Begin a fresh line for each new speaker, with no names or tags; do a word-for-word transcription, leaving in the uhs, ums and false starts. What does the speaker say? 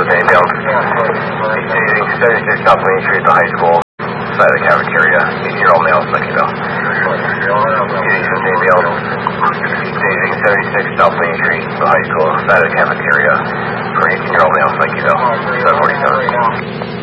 Danny Bales. Staging seventy-six South Main Street, the high school, side of the cafeteria. eighteen-year-old male, Lucky Bell. Staging Danny Bales. Staging seventy-six South Main Street, the high school, side of the cafeteria, for eighteen-year-old male, Lucky Bell. seven forty-seven.